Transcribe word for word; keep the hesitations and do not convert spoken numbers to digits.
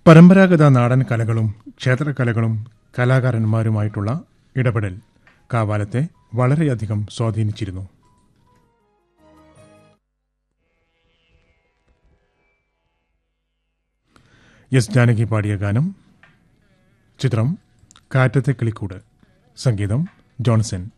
പരമ്പരാഗത നാടൻ കലകളും ക്ഷേത്രകലകളും കലാകാരന്മാരുമായിട്ടുള്ള ഇടപെടൽ കാവാലത്തെ വളരെയധികം സ്വാധീനിച്ചിരുന്നു. എസ് ജാനകി പാടിയ ഗാനം. ചിത്രം കാറ്റത്തെ കിളിക്കൂട്. സംഗീതം ജോൺസൺ.